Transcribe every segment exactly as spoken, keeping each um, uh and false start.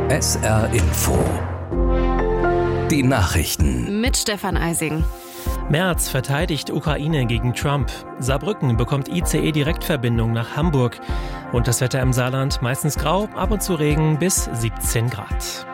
S R Info. Die Nachrichten. Mit Stefan Eising. Merz verteidigt Ukraine gegen Trump. Saarbrücken bekommt I C E-Direktverbindung nach Hamburg. Und das Wetter im Saarland meistens grau, ab und zu Regen bis siebzehn Grad.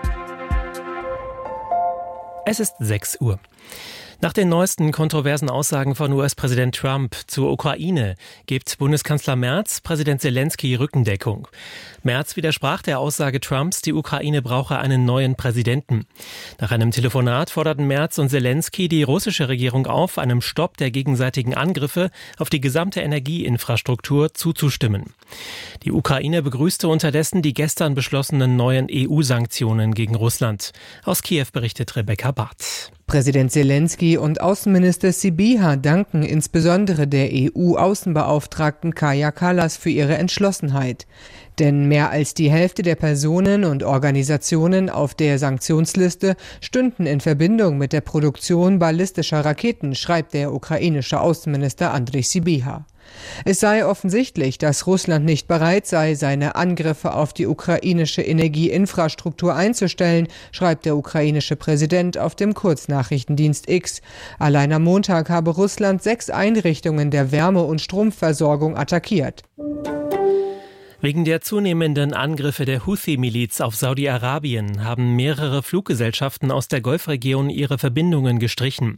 Es ist sechs Uhr. Nach den neuesten kontroversen Aussagen von U S-Präsident Trump zur Ukraine gibt Bundeskanzler Merz Präsident Selenskyj Rückendeckung. Merz widersprach der Aussage Trumps, die Ukraine brauche einen neuen Präsidenten. Nach einem Telefonat forderten Merz und Selenskyj die russische Regierung auf, einem Stopp der gegenseitigen Angriffe auf die gesamte Energieinfrastruktur zuzustimmen. Die Ukraine begrüßte unterdessen die gestern beschlossenen neuen E U-Sanktionen gegen Russland. Aus Kiew berichtet Rebecca Barth. Präsident Selenskyj und Außenminister Sybiha danken insbesondere der E U-Außenbeauftragten Kaja Kallas für ihre Entschlossenheit. Denn mehr als die Hälfte der Personen und Organisationen auf der Sanktionsliste stünden in Verbindung mit der Produktion ballistischer Raketen, schreibt der ukrainische Außenminister Andrej Sybiha. Es sei offensichtlich, dass Russland nicht bereit sei, seine Angriffe auf die ukrainische Energieinfrastruktur einzustellen, schreibt der ukrainische Präsident auf dem Kurznachrichtendienst X. Allein am Montag habe Russland sechs Einrichtungen der Wärme- und Stromversorgung attackiert. Wegen der zunehmenden Angriffe der Houthi-Miliz auf Saudi-Arabien haben mehrere Fluggesellschaften aus der Golfregion ihre Verbindungen gestrichen.